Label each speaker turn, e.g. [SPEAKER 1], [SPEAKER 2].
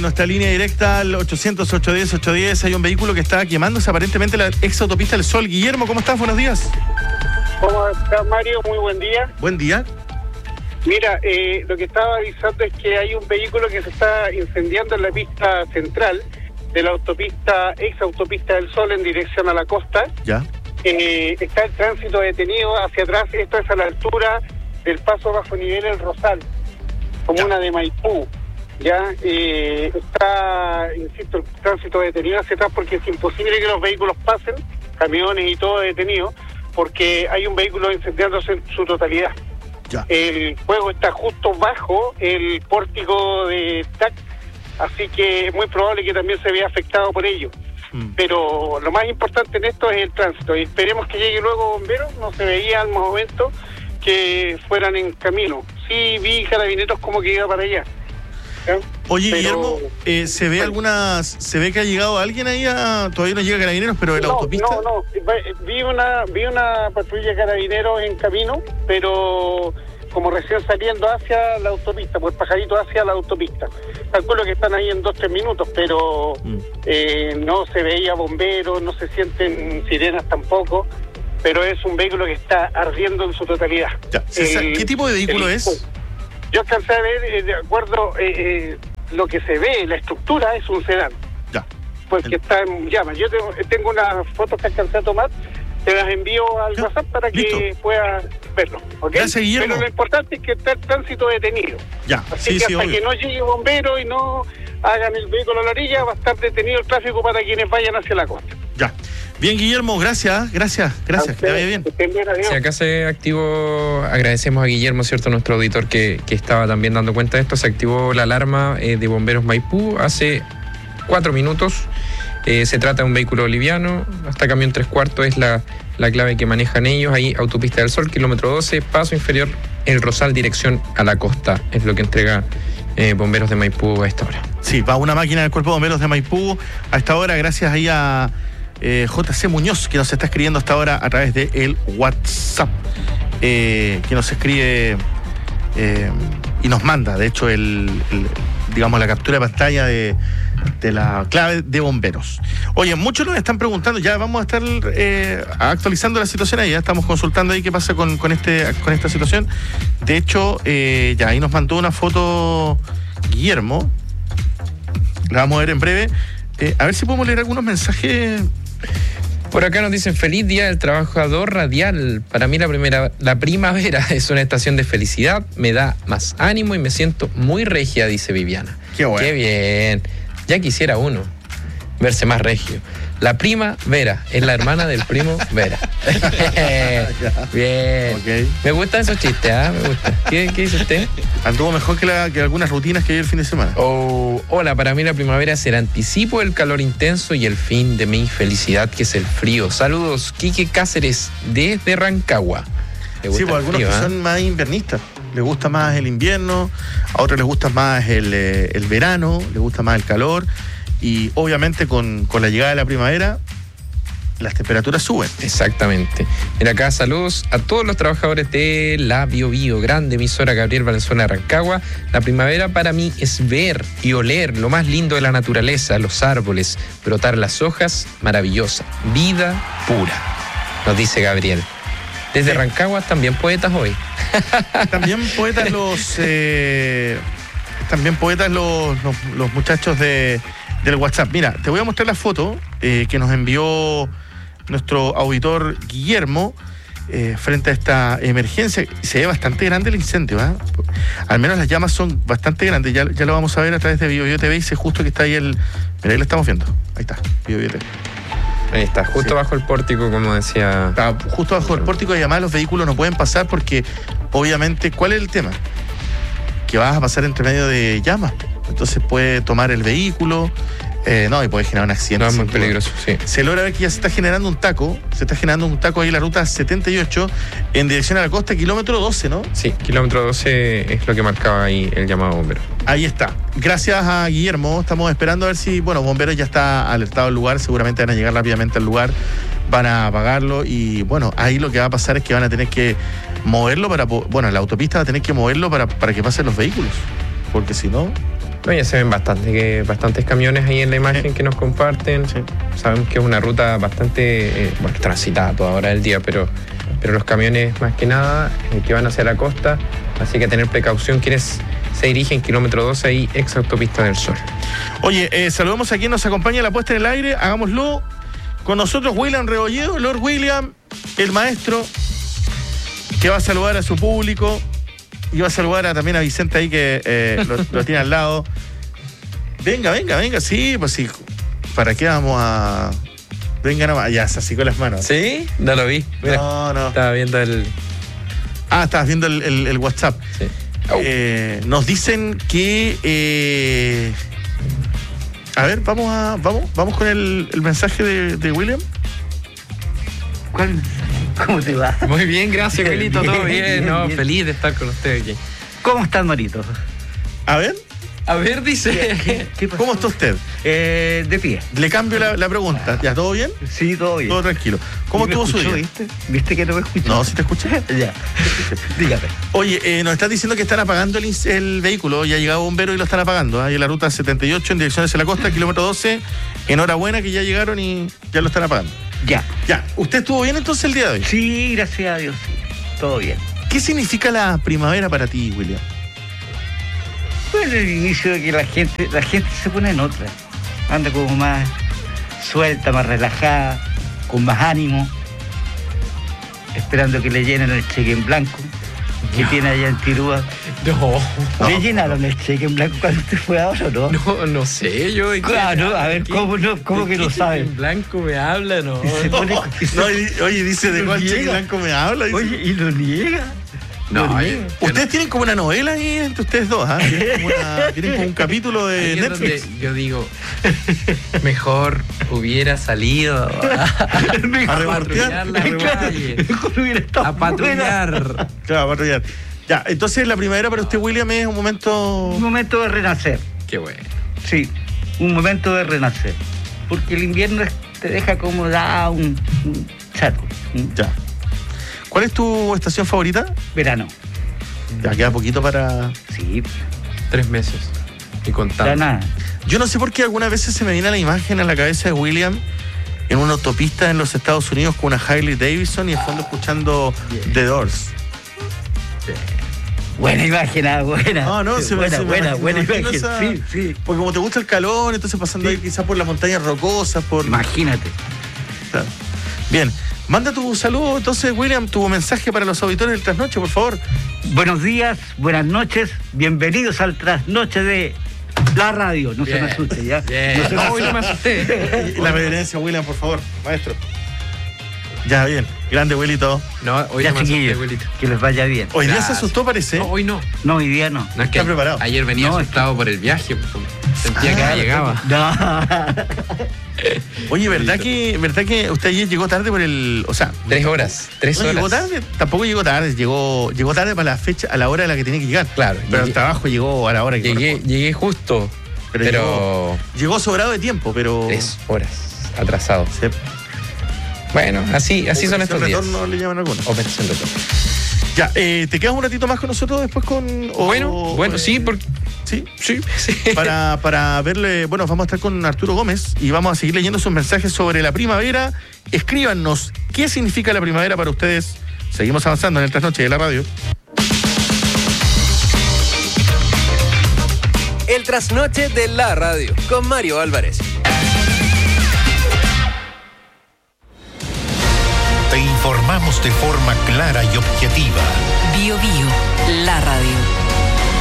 [SPEAKER 1] nuestra línea directa al 800-810-810. Hay un vehículo que está quemándose aparentemente la ex autopista del Sol. Guillermo, ¿cómo estás? Buenos días.
[SPEAKER 2] ¿Cómo estás, Mario? Muy buen día.
[SPEAKER 1] Buen día.
[SPEAKER 2] Mira, lo que estaba avisando es que hay un vehículo que se está incendiando en la pista central de la ex autopista del Sol en dirección a la costa.
[SPEAKER 1] Ya.
[SPEAKER 2] Está el tránsito detenido hacia atrás. Esto es a la altura del paso bajo nivel El Rosal, comuna de Maipú. Ya está, insisto, el tránsito detenido hacia atrás porque es imposible que los vehículos pasen, camiones y todo detenido, porque hay un vehículo incendiándose en su totalidad.
[SPEAKER 1] Ya.
[SPEAKER 2] El fuego está justo bajo el pórtico de TAC, así que es muy probable que también se vea afectado por ello. Pero lo más importante en esto es el tránsito, y esperemos que llegue luego bomberos. No se veía al momento que fueran en camino. Sí vi carabineros como que iba para allá. ¿Ya?
[SPEAKER 1] Oye,
[SPEAKER 2] pero,
[SPEAKER 1] Guillermo, ¿se ve que ha llegado alguien ahí todavía no llega carabineros, pero en la autopista?
[SPEAKER 2] No, vi una patrulla de carabineros en camino, pero como recién saliendo hacia la autopista, por Pajarito hacia la autopista. Calculo que están ahí en 2-3 minutos, pero no se veía bomberos, no se sienten sirenas tampoco, pero es un vehículo que está ardiendo en su totalidad.
[SPEAKER 1] Ya. ¿Qué tipo de vehículo es?
[SPEAKER 2] Yo alcancé a ver, de acuerdo, lo que se ve, la estructura es un sedán.
[SPEAKER 1] Ya.
[SPEAKER 2] Porque está en llamas. Yo tengo unas fotos que alcancé a tomar, te las envío al WhatsApp para que puedas verlo. ¿Okay?
[SPEAKER 1] Gracias, Guillermo.
[SPEAKER 2] Pero lo importante es que está el tránsito detenido.
[SPEAKER 1] Ya.
[SPEAKER 2] Así que hasta
[SPEAKER 1] obvio.
[SPEAKER 2] que no llegue bombero y no hagan el vehículo a la orilla, va a estar detenido el tráfico para quienes vayan hacia la costa.
[SPEAKER 1] Ya. Bien, Guillermo, gracias, que te vaya bien.
[SPEAKER 3] Si acá se activó, agradecemos a Guillermo, ¿cierto?, nuestro auditor que estaba también dando cuenta de esto. Se activó la alarma de bomberos Maipú hace 4 minutos. Se trata de un vehículo liviano, hasta camión 3/4 es la clave que manejan ellos. Ahí, Autopista del Sol, kilómetro 12, paso inferior El Rosal, dirección a la costa. Es lo que entrega bomberos de Maipú a esta hora.
[SPEAKER 1] Sí, va una máquina del Cuerpo de Bomberos de Maipú a esta hora, gracias ahí a JC Muñoz, que nos está escribiendo hasta ahora a través de el WhatsApp, que nos escribe y nos manda, de hecho, digamos, la captura de pantalla de la clave de bomberos. Oye, muchos nos están preguntando, ya vamos a estar actualizando la situación ahí, ya estamos consultando ahí qué pasa con esta situación. De hecho, ya ahí nos mandó una foto Guillermo, la vamos a ver en breve. A ver si podemos leer algunos mensajes.
[SPEAKER 3] Por acá nos dicen: feliz día del trabajador radial. Para mí la primavera es una estación de felicidad, me da más ánimo y me siento muy regia, dice Viviana.
[SPEAKER 1] Qué bueno.
[SPEAKER 3] Qué bien. Ya quisiera uno verse más regio. La prima Vera es la hermana del primo Vera. Bien.
[SPEAKER 1] Okay.
[SPEAKER 3] Me gustan esos chistes, me gusta. ¿Qué dice usted?
[SPEAKER 1] Anduvo mejor que algunas rutinas que hay el fin de semana.
[SPEAKER 3] Hola, para mí la primavera es el anticipo del calor intenso y el fin de mi felicidad, que es el frío. Saludos, Quique Cáceres, desde Rancagua.
[SPEAKER 1] Sí, pues algunos que son más invernistas. Les gusta más el invierno, a otros les gusta más el verano, les gusta más el calor. Y obviamente con la llegada de la primavera, las temperaturas suben.
[SPEAKER 3] Exactamente. Mira acá, saludos a todos los trabajadores de la Biobío, grande emisora Gabriel Valenzuela de Rancagua. La primavera para mí es ver y oler lo más lindo de la naturaleza, los árboles, brotar las hojas, maravillosa, vida pura, nos dice Gabriel. Desde Rancagua, también poetas hoy.
[SPEAKER 1] También poetas los muchachos del WhatsApp. Mira, te voy a mostrar la foto que nos envió nuestro auditor Guillermo frente a esta emergencia. Se ve bastante grande el incendio, ¿eh? Al menos las llamas son bastante grandes. Ya lo vamos a ver a través de BioBio TV. Dice justo que está ahí mira, ahí lo estamos viendo. Ahí está, BioBio TV.
[SPEAKER 3] Ahí está, justo bajo el pórtico, como decía.
[SPEAKER 1] Está justo bajo el pórtico, y además los vehículos no pueden pasar porque, obviamente, ¿cuál es el tema? Que vas a pasar entre medio de llamas. Entonces puede tomar el vehículo, y puede generar un accidente.
[SPEAKER 3] No, es muy peligroso, sí.
[SPEAKER 1] Se logra ver que ya se está generando un taco ahí en la ruta 78 en dirección a la costa, kilómetro 12, ¿no?
[SPEAKER 3] Sí, kilómetro 12 es lo que marcaba ahí el llamado bombero.
[SPEAKER 1] Ahí está. Gracias a Guillermo, estamos esperando a ver si, bomberos ya está alertado el lugar, seguramente van a llegar rápidamente al lugar, van a apagarlo y, ahí lo que va a pasar es que van a tener que moverlo la autopista va a tener que moverlo para que pasen los vehículos, porque si no,
[SPEAKER 3] No, ya se ven bastantes camiones ahí en la imagen que nos comparten.
[SPEAKER 1] Sí.
[SPEAKER 3] Sabemos que es una ruta bastante transitada a toda hora del día, pero los camiones más que nada que van hacia la costa, así que tener precaución quienes se dirigen kilómetro 12 ahí, ex autopista del Sol.
[SPEAKER 1] Oye, saludamos a quien nos acompaña en la puesta en el aire, hagámoslo con nosotros, William Rebolledo, Lord William, el maestro, que va a saludar a su público. Y va a saludar también a Vicente ahí que lo tiene al lado. Venga, sí, pues sí. ¿Para qué vamos a...? Venga nomás, ya se así con las manos.
[SPEAKER 3] ¿Sí? No lo vi. Mira,
[SPEAKER 1] no.
[SPEAKER 3] Estaba viendo el...
[SPEAKER 1] Estabas viendo el WhatsApp.
[SPEAKER 3] Sí.
[SPEAKER 1] Nos dicen que... a ver, vamos con el mensaje de William.
[SPEAKER 4] ¿Cuál? ¿Cómo te va?
[SPEAKER 3] Muy bien, gracias, Wilito, todo bien. No,
[SPEAKER 4] bien.
[SPEAKER 3] feliz de estar con usted aquí.
[SPEAKER 4] ¿Cómo estás, Marito?
[SPEAKER 1] A ver,
[SPEAKER 3] dice...
[SPEAKER 4] ¿Qué pasó?
[SPEAKER 1] ¿cómo está usted?
[SPEAKER 4] De pie.
[SPEAKER 1] Le cambio la pregunta. ¿Ya todo bien?
[SPEAKER 4] Sí, todo bien.
[SPEAKER 1] Todo tranquilo. ¿Cómo
[SPEAKER 4] ¿Me
[SPEAKER 1] estuvo su
[SPEAKER 4] escuchó,
[SPEAKER 1] día?
[SPEAKER 4] ¿Viste que no me escuchó?
[SPEAKER 1] No, sí te escuché.
[SPEAKER 4] Ya. Dígame.
[SPEAKER 1] Oye, nos están diciendo que están apagando el vehículo. Ya ha llegado bombero y lo están apagando. Ahí en la ruta 78 en dirección hacia la costa, kilómetro 12. Enhorabuena que ya llegaron y ya lo están apagando.
[SPEAKER 4] Ya.
[SPEAKER 1] ¿Usted estuvo bien entonces el día de hoy?
[SPEAKER 4] Sí, gracias a Dios, sí. Todo bien.
[SPEAKER 1] ¿Qué significa la primavera para ti, William?
[SPEAKER 4] Bueno, el inicio de que la gente se pone en otra. Anda como más suelta, más relajada, con más ánimo, esperando que le llenen el cheque en blanco que tiene allá en Tirúa.
[SPEAKER 3] No.
[SPEAKER 4] ¿Le llenaron el cheque en blanco cuando usted fue ahora o no?
[SPEAKER 3] No sé, yo...
[SPEAKER 4] Claro, a ver, ¿cómo que lo saben?
[SPEAKER 3] En blanco me habla, no.
[SPEAKER 4] Se pone-
[SPEAKER 1] Oye, dice, ¿de cuál cheque blanco me habla? Dice.
[SPEAKER 4] Oye, y lo niega.
[SPEAKER 3] No,
[SPEAKER 4] Lo
[SPEAKER 3] yo-
[SPEAKER 4] niega.
[SPEAKER 1] Ustedes tienen como una novela ahí entre ustedes dos, ¿ah? Tienen como un capítulo de
[SPEAKER 3] Ahí es
[SPEAKER 1] Netflix.
[SPEAKER 3] donde yo digo, mejor hubiera salido a patrullar la calle,
[SPEAKER 4] Mejor hubiera estado
[SPEAKER 3] a patrullar.
[SPEAKER 1] Claro, a patrullar. Ya, entonces la primavera para usted, William, es un momento...
[SPEAKER 4] Un momento de renacer.
[SPEAKER 3] Qué bueno.
[SPEAKER 4] Sí, un momento de renacer. Porque el invierno te deja como un chato.
[SPEAKER 1] Ya. ¿Cuál es tu estación favorita?
[SPEAKER 4] Verano.
[SPEAKER 1] Ya queda poquito para...
[SPEAKER 4] Sí,
[SPEAKER 3] 3 meses. Y
[SPEAKER 4] para
[SPEAKER 3] contando.
[SPEAKER 4] nada.
[SPEAKER 1] Yo no sé por qué algunas veces se me viene la imagen a la cabeza de William en una autopista en los Estados Unidos con una Harley Davidson y de fondo escuchando The Doors.
[SPEAKER 4] Buena imagen, buena.
[SPEAKER 1] No, se me
[SPEAKER 4] buena
[SPEAKER 1] imagino
[SPEAKER 4] imagen.
[SPEAKER 1] esa-
[SPEAKER 4] Sí.
[SPEAKER 1] Porque como te gusta el calor, entonces pasando
[SPEAKER 4] Sí.
[SPEAKER 1] ahí quizás por las montañas rocosas, por...
[SPEAKER 4] Imagínate.
[SPEAKER 1] Claro. Bien, manda tu saludo entonces, William, tu mensaje para los auditores del Trasnoche, por favor.
[SPEAKER 4] Buenos días, buenas noches, bienvenidos al trasnoche de la radio. No se me asuste, ¿ya?
[SPEAKER 3] Bien.
[SPEAKER 4] No se me
[SPEAKER 3] No, hoy
[SPEAKER 4] asuste.
[SPEAKER 3] no me asusté.
[SPEAKER 1] La reverencia, William, por favor, maestro. Ya, bien. Grande, Wilito.
[SPEAKER 3] No, hoy
[SPEAKER 4] Ya,
[SPEAKER 3] no me asusté,
[SPEAKER 4] chiquillos,
[SPEAKER 3] abuelito.
[SPEAKER 4] que les vaya bien.
[SPEAKER 1] Hoy día se
[SPEAKER 3] Gracias.
[SPEAKER 1] asustó, parece.
[SPEAKER 3] No, hoy no.
[SPEAKER 4] No, hoy día no.
[SPEAKER 3] No, es que
[SPEAKER 1] Está preparado.
[SPEAKER 3] ayer venía
[SPEAKER 4] No,
[SPEAKER 3] asustado por el viaje. Sentía que no llegaba.
[SPEAKER 4] No.
[SPEAKER 1] Oye, ¿verdad que usted ayer llegó tarde por el... O sea,
[SPEAKER 3] 3 horas. 3
[SPEAKER 1] no
[SPEAKER 3] horas.
[SPEAKER 1] llegó tarde, tampoco llegó tarde, llegó tarde para la fecha, a la hora a la que tenía que llegar.
[SPEAKER 3] Claro,
[SPEAKER 1] Pero
[SPEAKER 3] llegué-
[SPEAKER 1] el trabajo llegó a la hora que corresponde.
[SPEAKER 3] Llegué justo, pero
[SPEAKER 1] Llegó sobrado de tiempo, pero...
[SPEAKER 3] 3 horas atrasado.
[SPEAKER 1] Se-
[SPEAKER 3] Bueno, así son
[SPEAKER 1] Operación
[SPEAKER 3] estos días.
[SPEAKER 1] Retorno le llaman algunos.
[SPEAKER 3] Operación Retorno.
[SPEAKER 1] Ya, ¿te quedas un ratito más con nosotros después con...?
[SPEAKER 3] Bueno, sí, porque...
[SPEAKER 1] Sí,
[SPEAKER 3] Sí.
[SPEAKER 1] para verle, bueno, vamos a estar con Arturo Gómez y vamos a seguir leyendo sus mensajes sobre la primavera. Escríbanos, ¿qué significa la primavera para ustedes? Seguimos avanzando en el Trasnoche de la radio.
[SPEAKER 5] El trasnoche de la radio con Mario Álvarez.
[SPEAKER 6] Te informamos de forma clara y objetiva.
[SPEAKER 7] Bio Bio, la radio.